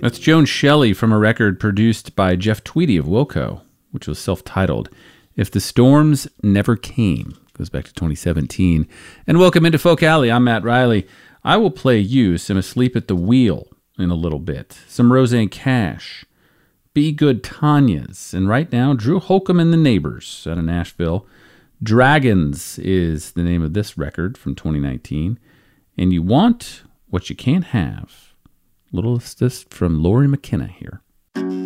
That's Joan Shelley from a record produced by Jeff Tweedy of Wilco, which was self-titled If the Storms Never Came. Goes back to 2017. And welcome into Folk Alley. I'm Matt Riley. I will play you some Asleep at the Wheel in a little bit, some Roseanne Cash, Be Good Tanya's, and right now, Drew Holcomb and the Neighbors out of Nashville. Dragons is the name of this record from 2019. And You Want What You Can't Have. Little assist from Lori McKenna here.